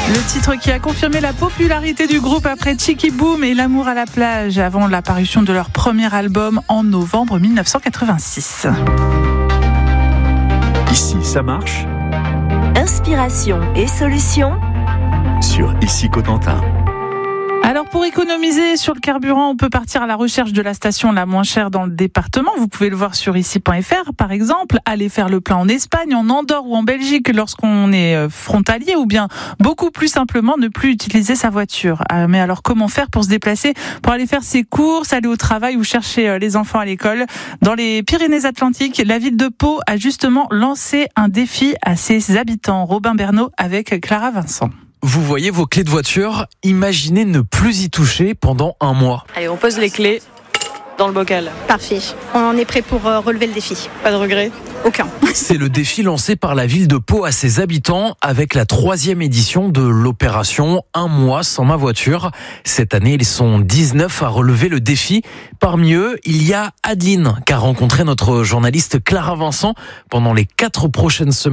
Le titre qui a confirmé la popularité du groupe après Chicky Boom et L'amour à la plage avant la parution de leur premier album en novembre 1986. Ici, ça marche. Inspiration et solutions Sur Ici Cotentin. Alors pour économiser sur le carburant, on peut partir à la recherche de la station la moins chère dans le département. Vous pouvez le voir sur ici.fr par exemple. Aller faire le plein en Espagne, en Andorre ou en Belgique lorsqu'on est frontalier, ou bien beaucoup plus simplement ne plus utiliser sa voiture. Mais alors comment faire pour se déplacer, pour aller faire ses courses, aller au travail ou chercher les enfants à l'école? Dans les Pyrénées-Atlantiques, la ville de Pau a justement lancé un défi à ses habitants. Robin Bernot avec Clara Vincent. Vous voyez vos clés de voiture, imaginez ne plus y toucher pendant un mois. Allez, on pose les clés dans le bocal. Parfait. On est prêt pour relever le défi. Pas de regret? Aucun. C'est le défi lancé par la ville de Pau à ses habitants avec la 3e édition de l'opération Un mois sans ma voiture. Cette année, ils sont 19 à relever le défi. Parmi eux, il y a Adeline, qu'a rencontré notre journaliste Clara Vincent pendant les 4 prochaines semaines.